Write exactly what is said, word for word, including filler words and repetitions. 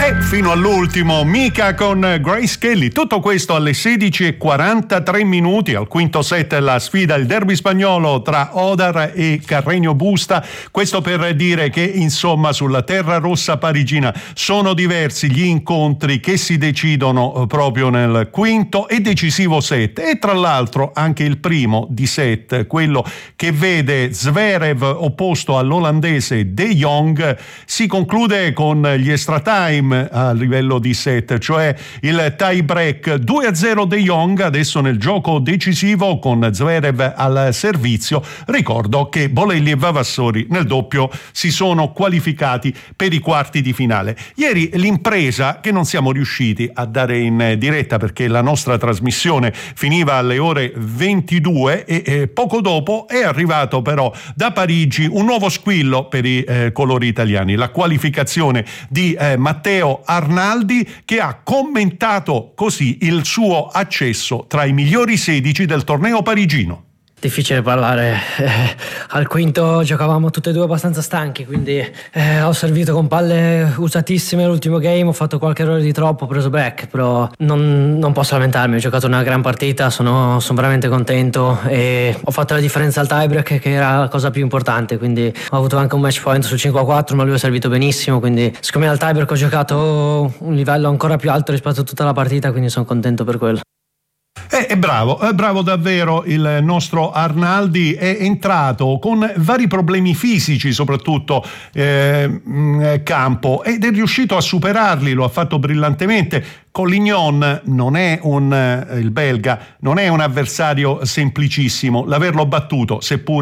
E fino all'ultimo Mika con Grace Kelly. Tutto questo alle sedici e quarantatré minuti. Al quinto set la sfida, il derby spagnolo tra Odar e Carreño Busta. Questo per dire che insomma sulla terra rossa parigina sono diversi gli incontri che si decidono proprio nel quinto e decisivo set. E tra l'altro anche il primo di set, quello che vede Zverev opposto all'olandese De Jong, si conclude con gli extra time a livello di set, cioè il tie break. Due a zero De Jong adesso nel gioco decisivo con Zverev al servizio. Ricordo che Bolelli e Vavassori nel doppio si sono qualificati per i quarti di finale. Ieri l'impresa che non siamo riusciti a dare in diretta perché la nostra trasmissione finiva alle ore ventidue e eh, poco dopo è arrivato però da Parigi un nuovo squillo per i eh, colori italiani, la qualificazione di eh, Matteo Arnaldi, che ha commentato così il suo accesso tra i migliori sedici del torneo parigino. Difficile parlare, eh, al quinto giocavamo tutti e due abbastanza stanchi, quindi eh, ho servito con palle usatissime l'ultimo game, ho fatto qualche errore di troppo, ho preso break, però non, non posso lamentarmi, ho giocato una gran partita, sono, sono veramente contento e ho fatto la differenza al tiebreak, che era la cosa più importante, quindi ho avuto anche un match point sul cinque a quattro, ma lui ha servito benissimo, quindi siccome al tiebreak ho giocato un livello ancora più alto rispetto a tutta la partita, quindi sono contento per quello. È, è bravo, è bravo davvero il nostro Arnaldi, è entrato con vari problemi fisici soprattutto eh, in campo ed è riuscito a superarli, lo ha fatto brillantemente. Collignon non è un, il belga, non è un avversario semplicissimo, l'averlo battuto, seppur